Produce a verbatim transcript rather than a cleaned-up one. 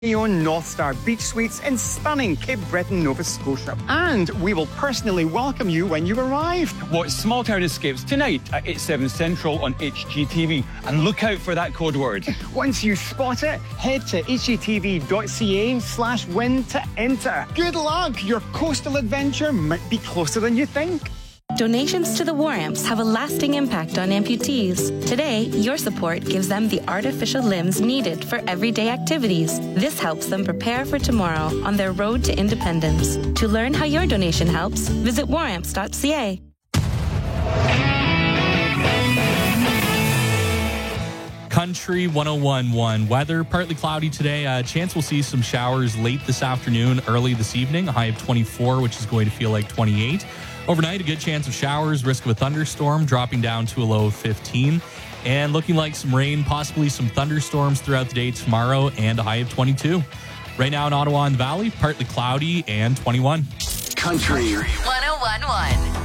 own North Star Beach Suites in stunning Cape Breton, Nova Scotia. And we will personally welcome you when you arrive. Watch Small Town Escapes tonight at eight, seven Central on H G T V. And look out for that code word. Once you spot it, head to hgtv.ca slash win to enter. Good luck! Your coastal adventure might be closer than you think. Donations to the War Amps have a lasting impact on amputees. Today, your support gives them the artificial limbs needed for everyday activities. This helps them prepare for tomorrow on their road to independence. To learn how your donation helps, visit war amps dot c a. Country one oh one point one. Weather, partly cloudy today. Uh, chance we'll see some showers late this afternoon, early this evening. A high of twenty-four, which is going to feel like twenty-eight. Overnight, a good chance of showers, risk of a thunderstorm, dropping down to a low of fifteen. And looking like some rain, possibly some thunderstorms throughout the day tomorrow, and a high of twenty-two. Right now in Ottawa and the Valley, partly cloudy and twenty-one. Country one oh one point one.